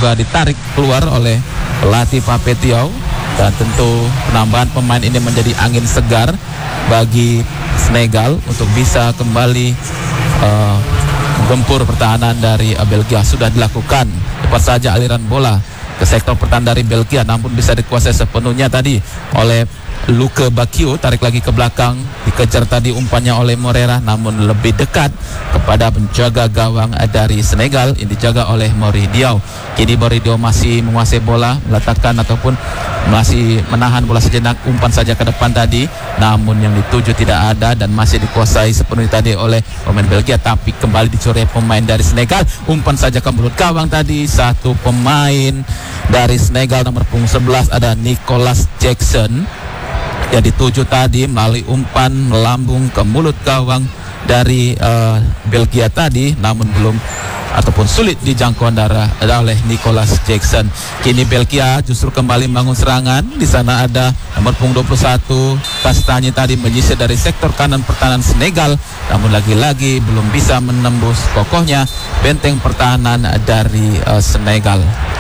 juga ditarik keluar oleh pelatih Papetiau. Dan tentu penambahan pemain ini menjadi angin segar bagi Senegal untuk bisa kembali menggempur pertahanan dari Belgia. Sudah dilakukan tepat saja aliran bola ke sektor pertahanan dari Belgia, namun bisa dikuasai sepenuhnya tadi oleh Luke Bakio. Tarik lagi ke belakang, dikejar tadi umpannya oleh Morera, namun lebih dekat kepada penjaga gawang dari Senegal yang dijaga oleh Mori Diaw. Kini Mori Diaw masih menguasai bola, meletakkan ataupun masih menahan bola sejenak, umpan saja ke depan tadi, namun yang dituju tidak ada dan masih dikuasai sepenuhnya tadi oleh pemain Belgia, tapi kembali dicuri pemain dari Senegal. Umpan saja ke mulut gawang tadi, satu pemain dari Senegal nomor punggung 11 ada Nicholas Jackson yang dituju tadi melalui umpan melambung ke mulut gawang dari Belgia tadi, namun belum ataupun sulit dijangkau oleh Nicholas Jackson. Kini Belgia justru kembali membangun serangan. Di sana ada nomor punggung 21 Kastanye tadi menyisir dari sektor kanan pertahanan Senegal, namun lagi-lagi belum bisa menembus kokohnya benteng pertahanan dari Senegal.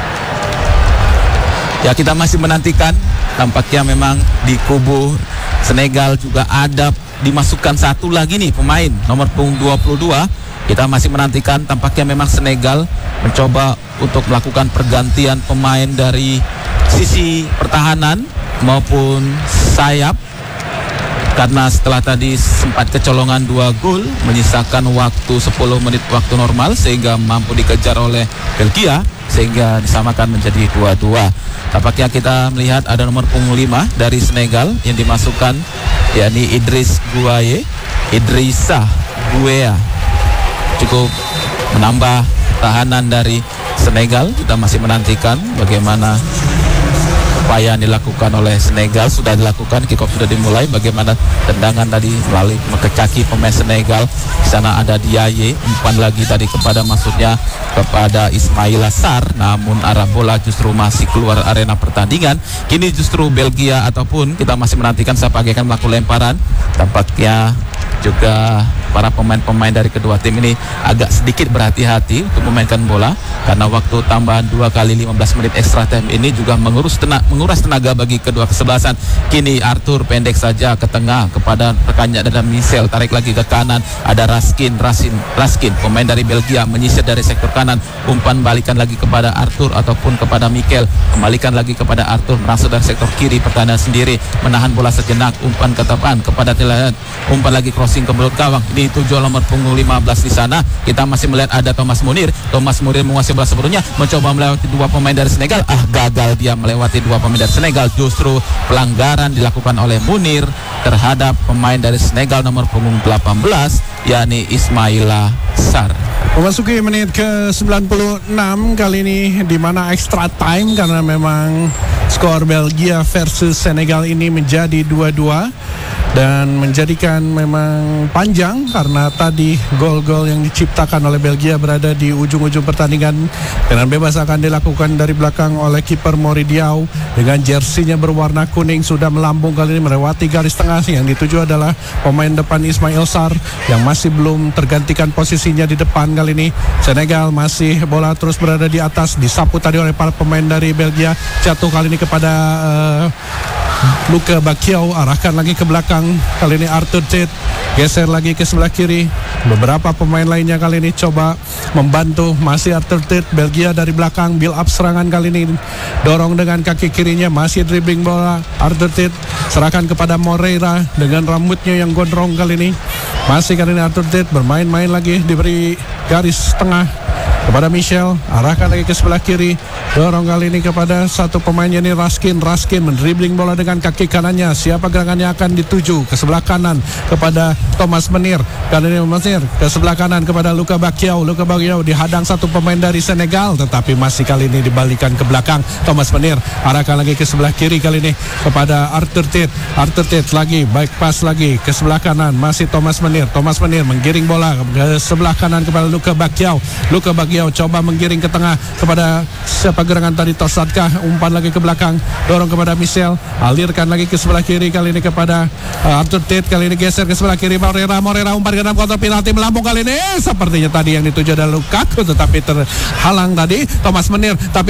Ya, kita masih menantikan. Tampaknya memang di kubu Senegal juga ada dimasukkan satu lagi nih pemain nomor punggung 22. Kita masih menantikan. Tampaknya memang Senegal mencoba untuk melakukan pergantian pemain dari sisi pertahanan maupun sayap, karena setelah tadi sempat kecolongan 2 gol menyisakan waktu 10 menit waktu normal sehingga mampu dikejar oleh Belgia sehingga disamakan menjadi 2-2. Tampaknya kita melihat ada nomor punggung 5 dari Senegal yang dimasukkan, yakni Idrissa Gueye, cukup menambah tahanan dari Senegal. Kita masih menantikan bagaimana upaya yang dilakukan oleh Senegal. Sudah dilakukan, kick off sudah dimulai. Bagaimana tendangan tadi melalui kaki pemain Senegal. Di sana ada Diaye, umpan lagi tadi kepada maksudnya kepada Ismaila Sarr, namun arah bola justru masih keluar arena pertandingan. Kini justru Belgia ataupun kita masih menantikan siapa yang akan melakukan lemparan. Tampaknya juga para pemain-pemain dari kedua tim ini agak sedikit berhati-hati untuk memainkan bola, karena waktu tambahan 2 kali 15 menit extra time ini juga menguras tenaga bagi kedua kesebelasan. Kini Arthur pendek saja ke tengah kepada rekannya ada Michel, tarik lagi ke kanan ada Raskin, pemain dari Belgia menyisir dari sektor kanan, umpan balikan lagi kepada Arthur ataupun kepada Michel, kembalikan lagi kepada Arthur, merasuk dari sektor kiri pertahanan sendiri, menahan bola sejenak, umpan ke depan kepada Tilayan, umpan lagi crossing ke mulut gawang. Dituju nomor punggung 15 di sana. Kita masih melihat ada Thomas Munir menguasai bola sebelumnya, mencoba melewati 2 pemain dari Senegal. Gagal dia melewati 2 pemain dari Senegal. Justru pelanggaran dilakukan oleh Munir terhadap pemain dari Senegal nomor punggung 18, yakni Ismaila Sarr. Memasuki menit ke 96 kali ini di mana extra time, karena memang skor Belgia versus Senegal ini menjadi 2-2 dan menjadikan memang panjang karena tadi gol-gol yang diciptakan oleh Belgia berada di ujung-ujung pertandingan. Dengan bebas akan dilakukan dari belakang oleh kiper Mori Diaw dengan jersinya berwarna kuning, sudah melambung kali ini melewati garis tengah. Yang dituju adalah pemain depan Ismaila Sarr yang masih belum tergantikan posisinya di depan. Kali ini Senegal masih bola terus berada di atas, disapu tadi oleh para pemain dari Belgia, jatuh kali ini kepada Luke Bakio, arahkan lagi ke belakang. Kali ini Arthur Tate geser lagi ke sebelah kiri. Beberapa pemain lainnya kali ini coba membantu, masih Arthur Tate. Belgia dari belakang build up serangan kali ini, dorong dengan kaki kirinya, masih dribbling bola. Arthur Tate serahkan kepada Moreira dengan rambutnya yang gondrong kali ini. Masih kali ini Arthur Tate bermain-main lagi, diberi garis tengah kepada Michel, arahkan lagi ke sebelah kiri, dorong kali ini kepada satu pemainnya ini Raskin mendribling bola dengan kaki kanannya. Siapa gerangannya akan dituju ke sebelah kanan kepada Thomas Menir. Kali ini Menir ke sebelah kanan kepada Luka Bakio dihadang satu pemain dari Senegal, tetapi masih kali ini dibalikan ke belakang. Thomas Menir arahkan lagi ke sebelah kiri kali ini kepada Arthur Tate lagi baik pass lagi ke sebelah kanan, masih Thomas Menir menggiring bola ke sebelah kanan kepada Luka Bakio coba menggiring ke tengah kepada siapa gerangan tadi, Tosadkah, umpan lagi ke belakang, dorong kepada Michel, alirkan lagi ke sebelah kiri kali ini kepada Arthur Tate, kali ini geser ke sebelah kiri Moreira umpan ke dalam kotak penalti, melambung kali ini sepertinya tadi yang dituju adalah Lukaku, tetapi terhalang tadi Thomas Menir, tapi